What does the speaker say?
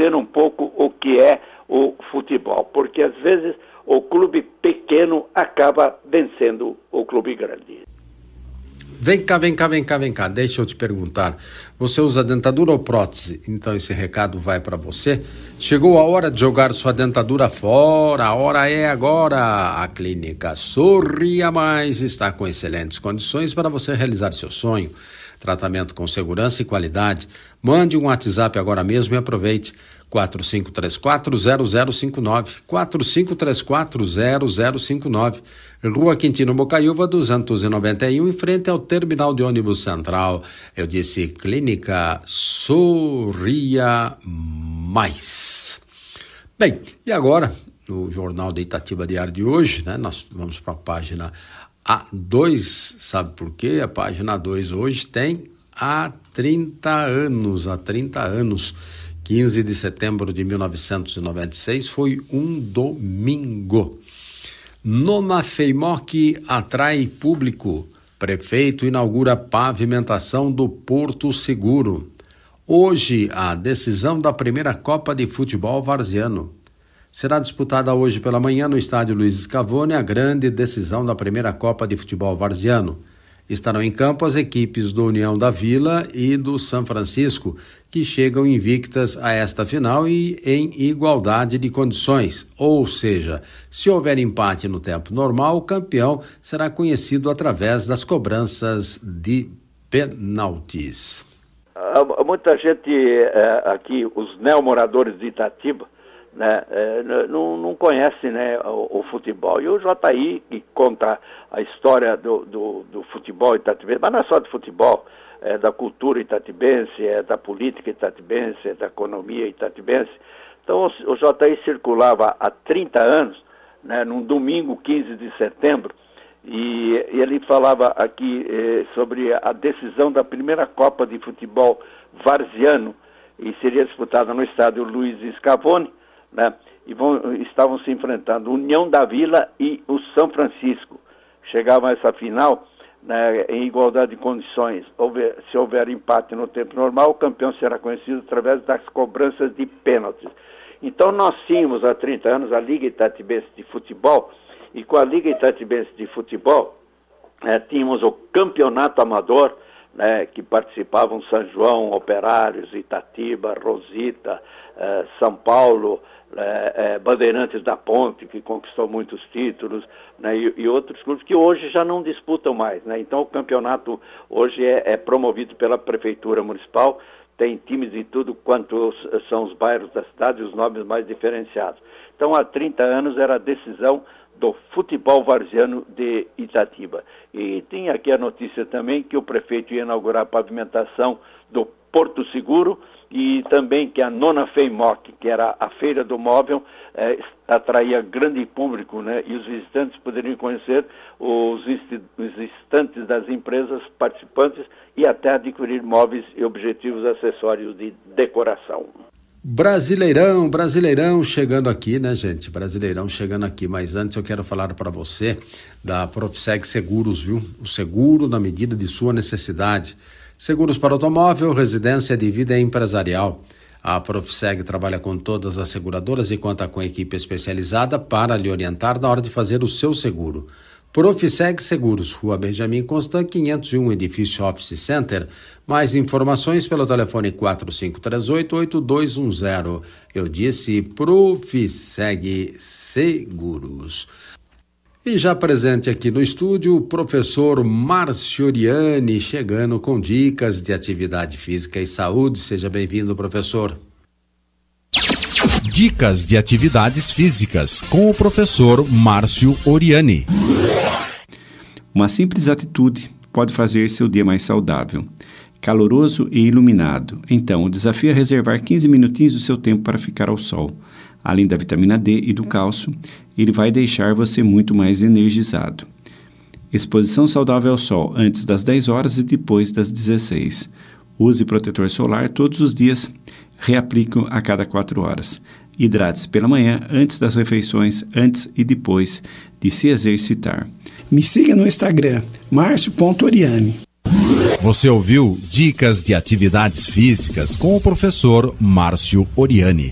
conhecer um pouco o que é o futebol, porque às vezes o clube pequeno acaba vencendo o clube grande. Vem cá, deixa eu te perguntar, você usa dentadura ou prótese? Então esse recado vai para você. Chegou a hora de jogar sua dentadura fora, a hora é agora. A Clínica Sorria Mais está com excelentes condições para você realizar seu sonho. Tratamento com segurança e qualidade. Mande um WhatsApp agora mesmo e aproveite. 4534-0059, 4534-0059, Rua Quintino Bocaiúva 291, em frente ao terminal de ônibus central. Eu disse Clínica Sorria Mais. Bem, e agora, no Jornal de Itatiba Diário de hoje, né, nós vamos para a página A2, sabe por quê? A página A2 hoje tem há 30 anos, 15 de setembro de 1996, foi um domingo. Nona FEIMOC atrai público. Prefeito inaugura pavimentação do Porto Seguro. Hoje, a decisão da primeira Copa de Futebol Varziano. Será disputada hoje pela manhã no estádio Luiz Scavone a grande decisão da primeira Copa de Futebol Varziano. Estarão em campo as equipes do União da Vila e do São Francisco, que chegam invictas a esta final e em igualdade de condições. Ou seja, se houver empate no tempo normal, o campeão será conhecido através das cobranças de penaltis. Muita gente aqui, os neomoradores de Itatiba, né, não conhece, né, o futebol. E o JI, que conta a história do futebol itatibense, mas não é só do futebol, é da cultura itatibense, é da política itatibense, é da economia itatibense. Então o JI circulava há 30 anos, né, num domingo 15 de setembro, e ele falava aqui sobre a decisão da primeira Copa de Futebol Varziano, e seria disputada no estádio Luiz Scavone, né? E estavam se enfrentando União da Vila e o São Francisco. Chegavam a essa final, né, em igualdade de condições. Se houver empate no tempo normal, o campeão será conhecido através das cobranças de pênaltis. Então nós tínhamos há 30 anos a Liga Itatibense de Futebol, e com a Liga Itatibense de Futebol tínhamos o Campeonato Amador, né, que participavam São João, Operários, Itatiba, Rosita, São Paulo, Bandeirantes da Ponte, que conquistou muitos títulos, né, e outros clubes que hoje já não disputam mais, né? Então o campeonato hoje é promovido pela Prefeitura Municipal, tem times de tudo quanto são os bairros da cidade, os nomes mais diferenciados. Então há 30 anos era a decisão do futebol varziano de Itatiba. E tem aqui a notícia também que o prefeito ia inaugurar a pavimentação do Porto Seguro, e também que a nona FEIMOC, que era a Feira do Móvel, atraía grande público, né? E os visitantes poderiam conhecer os estantes das empresas participantes e até adquirir móveis e objetivos acessórios de decoração. Brasileirão chegando aqui, né, gente? Brasileirão chegando aqui, mas antes eu quero falar para você da Profseg Seguros, viu? O seguro na medida de sua necessidade. Seguros para automóvel, residência de vida e empresarial. A Profseg trabalha com todas as seguradoras e conta com equipe especializada para lhe orientar na hora de fazer o seu seguro. Profseg Seguros, Rua Benjamin Constant, 501, edifício Office Center. Mais informações pelo telefone 4538-8210. Eu disse Profseg Seguros. E já presente aqui no estúdio, o professor Márcio Oriani, chegando com dicas de atividade física e saúde. Seja bem-vindo, professor. Dicas de atividades físicas com o professor Márcio Oriani. Uma simples atitude pode fazer seu dia mais saudável, caloroso e iluminado. Então, o desafio é reservar 15 minutinhos do seu tempo para ficar ao sol. Além da vitamina D e do cálcio, ele vai deixar você muito mais energizado. Exposição saudável ao sol antes das 10 horas e depois das 16. Use protetor solar todos os dias, reaplique-o a cada 4 horas. Hidrate-se pela manhã, antes das refeições, antes e depois de se exercitar. Me siga no Instagram, marcio.oriani. Você ouviu Dicas de Atividades Físicas com o professor Márcio Oriani.